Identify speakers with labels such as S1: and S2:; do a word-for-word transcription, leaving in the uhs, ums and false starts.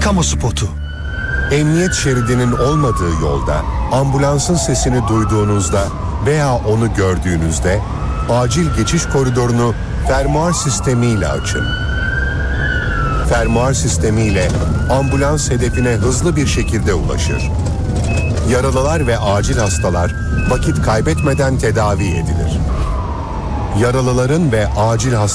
S1: kamu spotu.
S2: Emniyet şeridinin olmadığı yolda ambulansın sesini duyduğunuzda veya onu gördüğünüzde acil geçiş koridorunu fermuar sistemiyle açın. Fermuar sistemiyle ambulans hedefine hızlı bir şekilde ulaşır. Yaralılar ve acil hastalar vakit kaybetmeden tedavi edilir. Yaralıların ve acil hastaların